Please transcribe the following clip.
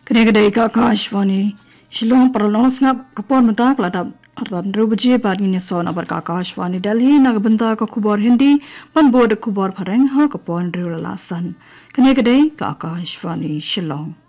Kedai Kakashwani, Shillong Paralonsnap, Kapon Matakla, Rubaji Badin son about Kakashwani, Delhi, Nagabanta, Kubor Hindi, one board Kubor Pareng, Hakapon Rula San. Kedai Kakashwani, Shillong.